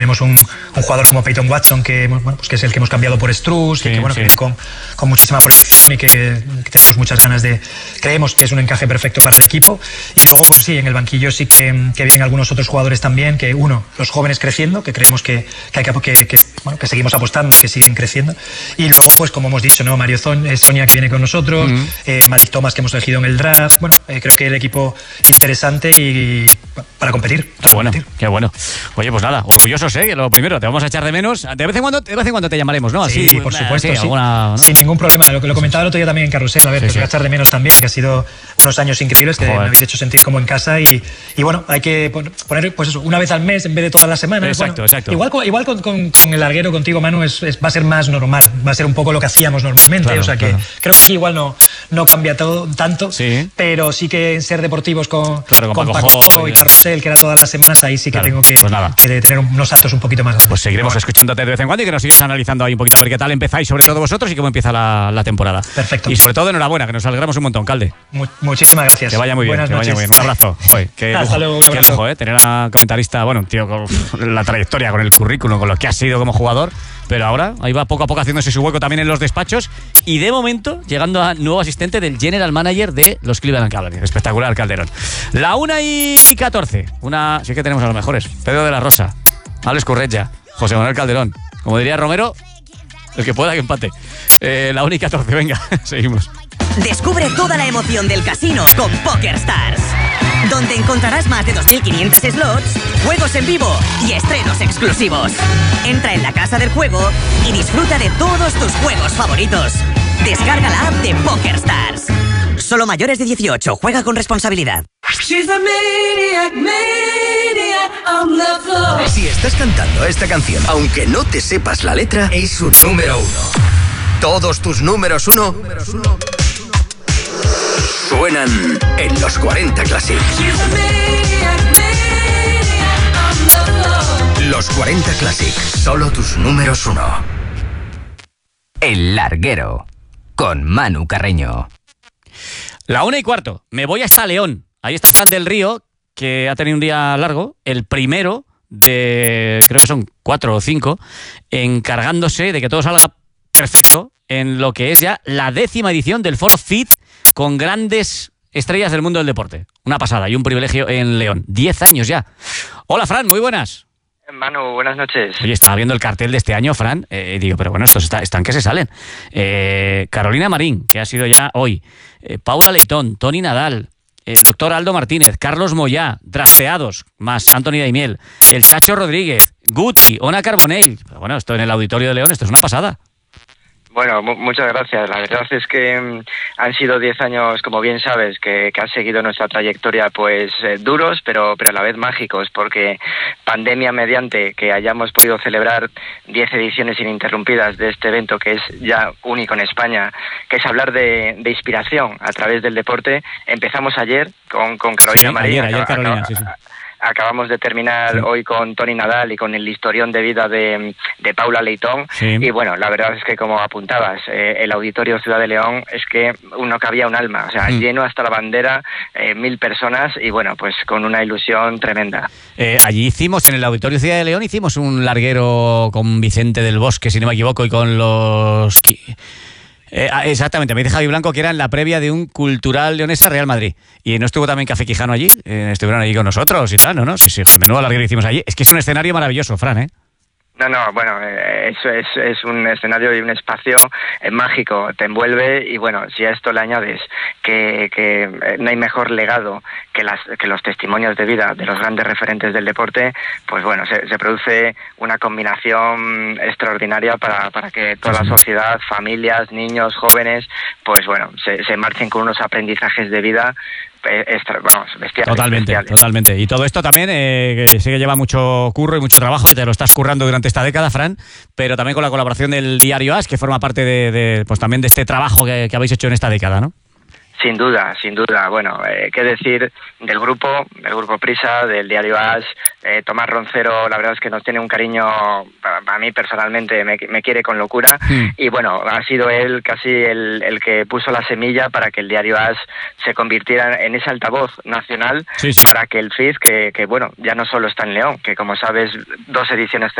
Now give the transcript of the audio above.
tenemos un jugador como Peyton Watson, que, bueno, pues que es el que hemos cambiado por Strus, y que, bueno, que viene con muchísima proyección y que tenemos muchas ganas de... Creemos que es un encaje perfecto para el equipo. Y luego, pues sí, en el banquillo sí que vienen algunos otros jugadores también, que uno, los jóvenes creciendo, que creemos que seguimos apostando, que siguen creciendo. Y luego, pues como hemos dicho, ¿no? Mario Sonia, que viene con nosotros, Malik Thomas, que hemos elegido en el draft. Bueno, creo que el equipo interesante y para competir. Qué bueno. Oye, pues nada, orgullosos, lo primero, te vamos a echar de menos. De vez en cuando te llamaremos, ¿no? Así, sí, por supuesto, sí. ¿no? Sin ningún problema. Lo comentaba el otro día también en Carrusel, a ver, que voy a echar de menos también, que ha sido unos años increíbles, que me habéis hecho sentir como en casa y bueno, hay que poner, pues eso, una vez al mes en vez de todas las semanas. Exacto. Igual con el larguero contigo, Manu, va a ser más normal, va a ser un poco lo que hacíamos normalmente, claro, o sea que creo que aquí igual no cambia tanto, pero sí que en ser deportivos con Paco y Carrusel, que era todas las semanas, ahí sí que tengo que tener unos saltos un poquito más grandes. Pues seguiremos escuchándote de vez en cuando y que nos sigas analizando ahí un poquito a ver qué tal empezáis, sobre todo vosotros, y cómo empieza la temporada. Perfecto. Y sobre todo enhorabuena, que nos alegramos un montón, Calde. Muchísimas gracias. Que vaya muy bien. Buenas noches. Un abrazo. Joder, qué lujo, tener a comentarista, bueno, un tío con la trayectoria, con el currículum, con lo que ha sido como jugador, pero ahora ahí va poco a poco haciéndose su hueco también en los despachos y de momento llegando a nuevo asistente del General Manager de los Cleveland Cavaliers. Espectacular, Calderón. La 1:14. Sí que tenemos a los mejores. Pedro de la Rosa, Alex Currella, José Manuel Calderón. Como diría Romero, el que pueda que empate. La 1:14, venga, seguimos. Descubre toda la emoción del casino con PokerStars, donde encontrarás más de 2.500 slots, juegos en vivo y estrenos exclusivos. Entra en la casa del juego y disfruta de todos tus juegos favoritos. Descarga la app de PokerStars. Solo mayores de 18. Juega con responsabilidad. Si estás cantando esta canción, aunque no te sepas la letra, es su número 1. Todos tus números 1 suenan en los 40 Classic. Los 40 Classic, solo tus números 1. El Larguero, con Manu Carreño. La 1:15. Me voy hasta León. Ahí está Fran del Río, que ha tenido un día largo, el primero de, creo que son 4 o 5, encargándose de que todo salga perfecto en lo que es ya la 10ª edición del Foro FIT, con grandes estrellas del mundo del deporte. Una pasada y un privilegio en León. 10 años ya. Hola, Fran, muy buenas. Manu, buenas noches. Oye, estaba viendo el cartel de este año, Fran, digo, pero bueno, estos están que se salen. Carolina Marín, que ha sido ya hoy, Paula Leitón, Toni Nadal, el doctor Aldo Martínez, Carlos Moyá, drafteados, más Anthony Daimiel, el Chacho Rodríguez, Guti, Ona Carbonell. Pero bueno, esto en el Auditorio de León, esto es una pasada. Bueno, muchas gracias. La verdad es que han sido 10 años, como bien sabes, que han seguido nuestra trayectoria, pues duros, pero a la vez mágicos, porque pandemia mediante, que hayamos podido celebrar 10 ediciones ininterrumpidas de este evento, que es ya único en España, que es hablar de inspiración a través del deporte. Empezamos ayer con Carolina Marín. Ayer Carolina, sí. Acabamos de terminar hoy con Toni Nadal y con el historión de vida de Paula Leitón. Y bueno, la verdad es que, como apuntabas, el Auditorio Ciudad de León es que no cabía un alma, o sea, lleno hasta la bandera, 1.000 personas y bueno, pues con una ilusión tremenda. Allí hicimos, en el Auditorio Ciudad de León, hicimos un larguero con Vicente del Bosque, si no me equivoco, y con los... exactamente, me dice Javi Blanco que era en la previa de un Cultural Leonesa Real Madrid. Y no estuvo también Café Quijano allí, estuvieron allí con nosotros y tal, ¿no? Sí, menudo larguero hicimos allí. Es que es un escenario maravilloso, Fran, ¿eh? No, bueno, eso es un escenario y un espacio mágico, te envuelve y bueno, si a esto le añades que no hay mejor legado que los testimonios de vida de los grandes referentes del deporte, pues bueno, se produce una combinación extraordinaria para que toda la sociedad, familias, niños, jóvenes, pues bueno, se marchen con unos aprendizajes de vida bestiales. Totalmente. Y todo esto también sí que lleva mucho curro y mucho trabajo y te lo estás currando durante esta década, Fran, pero también con la colaboración del diario AS, que forma parte pues también de este trabajo que habéis hecho en esta década, ¿no? Sin duda. Bueno, qué decir del grupo Prisa, del diario AS. Tomás Roncero, la verdad es que nos tiene un cariño, a mí personalmente me quiere con locura. Y bueno, ha sido él casi el que puso la semilla para que el diario AS se convirtiera en ese altavoz nacional para que el FIT, que bueno, ya no solo está en León, que como sabes, 2 ediciones